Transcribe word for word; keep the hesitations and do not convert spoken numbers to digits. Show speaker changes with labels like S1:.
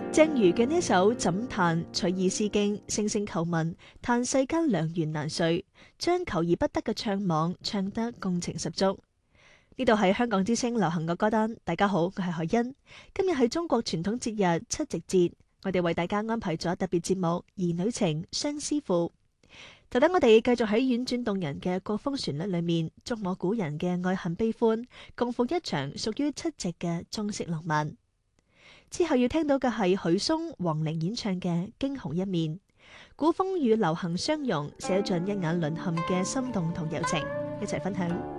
S1: 鄭如嘅呢首《枕嘆》取意《詩經》，聲聲求問，嘆世間良緣難遂，將求而不得嘅悵惘唱得共情十足。呢度係香港之聲流行嘅歌單，大家好，我係海欣。今日係中國傳統節日七夕節，我哋為大家安排咗特別節目《兒女情·相思賦》。就等我哋繼續喺婉轉動人嘅國風旋律裏面，觸摸古人嘅愛恨悲歡，共赴一場屬於七夕嘅中式浪漫。之後要聽到嘅係許嵩、黃齡演唱嘅《驚鴻一面》，古風與流行相融，寫盡一眼淪陷嘅心動同柔情，一齊分享。